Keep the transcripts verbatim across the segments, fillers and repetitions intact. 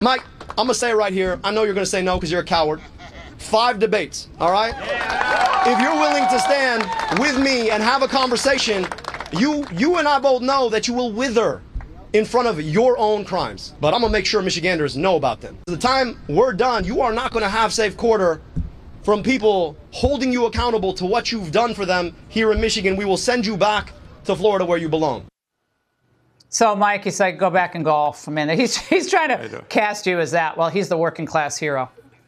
Mike, I'm going to say it right here. I know you're going to say no because you're a coward. Five debates, all right? Yeah. If you're willing to stand with me and have a conversation, you, you and I both know that you will wither in front of your own crimes. But I'm going to make sure Michiganders know about them. By the time we're done, you are not going to have safe quarter from people holding you accountable to what you've done for them here in Michigan. We will send you back to Florida where you belong. So, Mike, he's like, go back and golf. I mean, he's, he's trying to cast you as that. Well, he's the working class hero.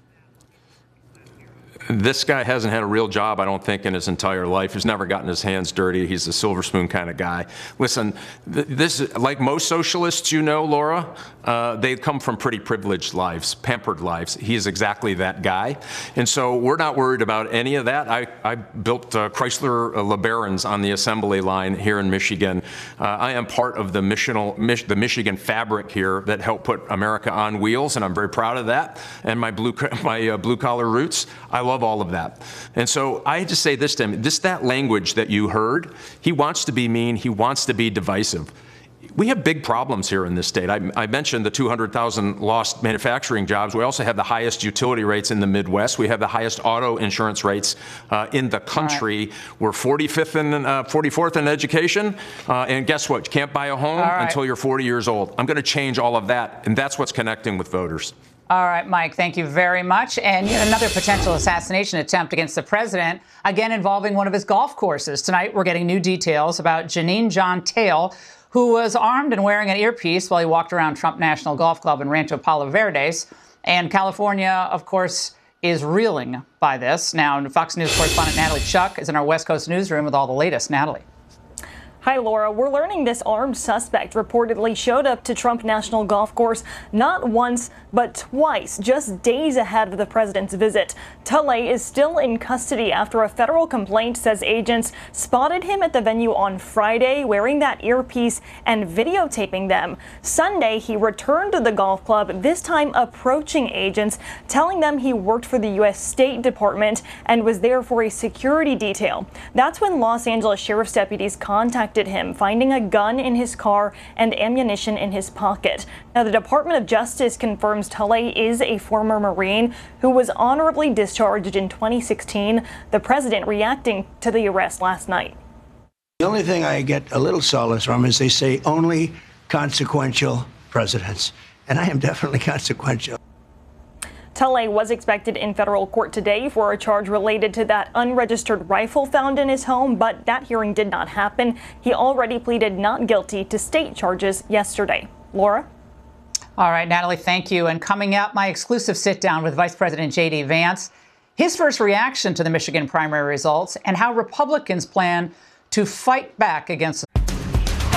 This guy hasn't had a real job, I don't think, in his entire life. He's never gotten his hands dirty. He's a silver spoon kind of guy. Listen, th this, like most socialists, you know, Laura, uh, they come from pretty privileged lives, pampered lives. He is exactly that guy. And so we're not worried about any of that. I, I built uh, Chrysler uh, LeBarons on the assembly line here in Michigan. Uh, I am part of the, missional, Mich the Michigan fabric here that helped put America on wheels, and I'm very proud of that. And my blue, my, uh, blue collar roots, I love all of that. And so I just say this to him, this, that language that you heard, he wants to be mean, he wants to be divisive. We have big problems here in this state. I, I mentioned the two hundred thousand lost manufacturing jobs. We also have the highest utility rates in the Midwest. We have the highest auto insurance rates uh, in the country. Right. We're forty-fifth and uh, forty-fourth in education. Uh, and guess what? You can't buy a home right. until you're forty years old. I'm going to change all of that. And that's what's connecting with voters. All right, Mike, thank you very much. And yet another potential assassination attempt against the president, again involving one of his golf courses. Tonight, we're getting new details about Janine John Tale, who was armed and wearing an earpiece while he walked around Trump National Golf Club in Rancho Palo Verdes. And California, of course, is reeling by this. Now, Fox News correspondent Natalie Chuck is in our West Coast newsroom with all the latest. Natalie. Hi, Laura. We're learning this armed suspect reportedly showed up to Trump National Golf Course not once, but twice, just days ahead of the president's visit. Tully is still in custody after a federal complaint says agents spotted him at the venue on Friday wearing that earpiece and videotaping them. Sunday, he returned to the golf club, this time approaching agents, telling them he worked for the U S State Department and was there for a security detail. That's when Los Angeles Sheriff's deputies contacted him, finding a gun in his car and ammunition in his pocket. Now, the Department of Justice confirms Tully is a former Marine who was honorably discharged in twenty sixteen, the president reacting to the arrest last night. The only thing I get a little solace from is they say only consequential presidents, and I am definitely consequential. Tully was expected in federal court today for a charge related to that unregistered rifle found in his home, but that hearing did not happen. He already pleaded not guilty to state charges yesterday. Laura? All right, Natalie, thank you. And coming up, my exclusive sit-down with Vice President J D Vance, his first reaction to the Michigan primary results, and how Republicans plan to fight back against